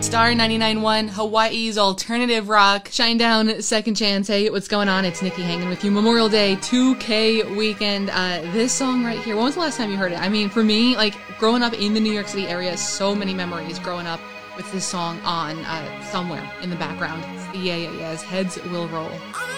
Star 99.1, Hawaii's alternative rock. Shinedown, Second Chance. Hey, what's going on? It's Nikki hanging with you. Memorial Day 2K weekend. This song right here, when was the last time you heard it? I mean, for me, like, growing up in the New York City area, so many memories growing up with this song on somewhere in the background. It's the Yeah Yeah Yeahs, Heads Will Roll.